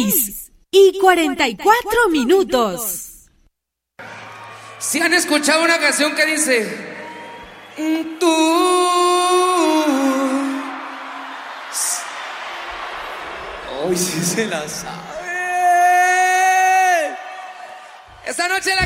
6:44. Si han escuchado una canción que dice tú. Hoy sí se la sabe. Esta noche la